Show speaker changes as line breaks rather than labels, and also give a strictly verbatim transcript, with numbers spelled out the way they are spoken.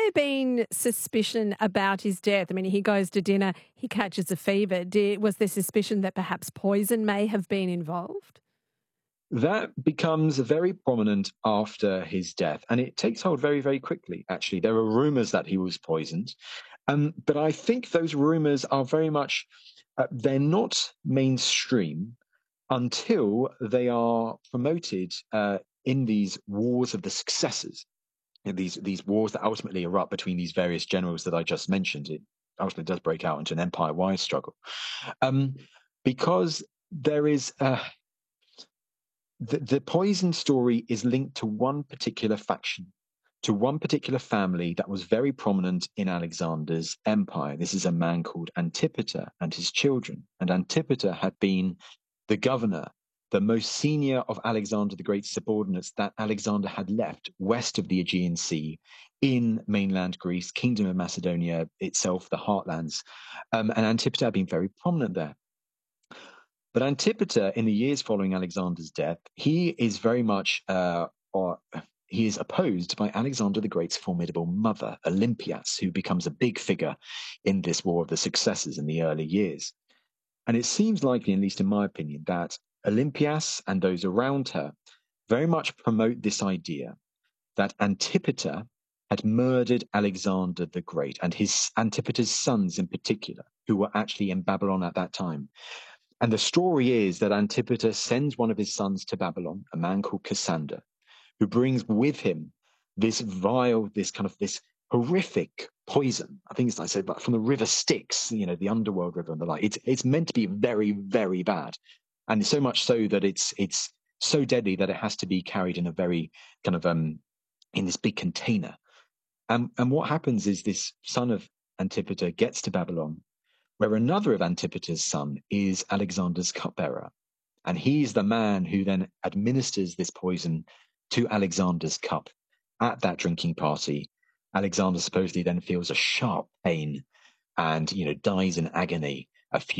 there been suspicion about his death? I mean, he goes to dinner, he catches a fever. Did, was there suspicion that perhaps poison may have been involved?
That becomes very prominent after his death, and it takes hold very, very quickly, actually. There are rumors that he was poisoned, um, but I think those rumors are very much, uh, they're not mainstream until they are promoted uh, in these wars of the successors, in these, these wars that ultimately erupt between these various generals that I just mentioned. It ultimately does break out into an empire-wide struggle. Um, because there is... Uh, The, the poison story is linked to one particular faction, to one particular family that was very prominent in Alexander's empire. This is a man called Antipater and his children. And Antipater had been the governor, the most senior of Alexander the Great's subordinates that Alexander had left west of the Aegean Sea in mainland Greece, Kingdom of Macedonia itself, the heartlands. Um, and Antipater had been very prominent there. But Antipater, in the years following Alexander's death, he is very much, uh, or he is opposed by Alexander the Great's formidable mother, Olympias, who becomes a big figure in this War of the Successors in the early years. And it seems likely, at least in my opinion, that Olympias and those around her very much promote this idea that Antipater had murdered Alexander the Great and his Antipater's sons in particular, who were actually in Babylon at that time. And the story is that Antipater sends one of his sons to Babylon, a man called Cassander, who brings with him this vile, this kind of this horrific poison. I think it's like I said, but from the river Styx, you know, the underworld river and the like. It's it's meant to be very, very bad, and so much so that it's it's so deadly that it has to be carried in a very kind of um in this big container. And and what happens is this son of Antipater gets to Babylon, where another of Antipater's son is Alexander's cupbearer. And he's the man who then administers this poison to Alexander's cup at that drinking party. Alexander supposedly then feels a sharp pain and, you know, dies in agony a few